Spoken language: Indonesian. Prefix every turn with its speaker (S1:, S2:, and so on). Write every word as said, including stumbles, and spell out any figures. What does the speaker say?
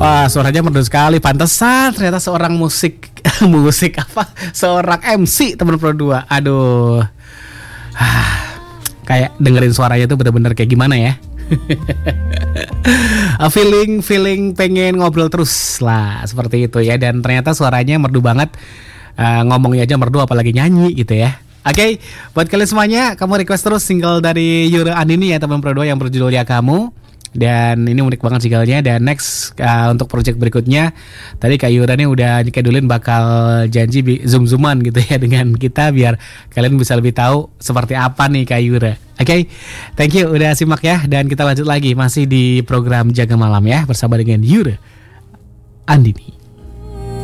S1: Wah, suaranya merdu sekali. Pantesan ternyata seorang musik musik apa? Seorang M C teman Pro dua. Aduh. Ah, kayak dengerin suaranya tuh bener-bener kayak gimana ya? feeling feeling pengen ngobrol terus lah seperti itu ya, dan ternyata suaranya merdu banget. Uh, ngomongnya aja merdu apalagi nyanyi gitu ya. Oke, okay, buat kalian semuanya, kamu request terus single dari Yura Andini ya teman Pro dua yang berjudul Ya Kamu. Dan ini unik banget singlenya. Dan next uh, untuk project berikutnya, tadi Kak Yura nih udah dikedulin bakal janji zoom-zooman gitu ya dengan kita, biar kalian bisa lebih tahu seperti apa nih Kak Yura. Oke, okay, thank you udah simak ya. Dan kita lanjut lagi masih di program Jaga Malam ya, bersama dengan Yura Andini.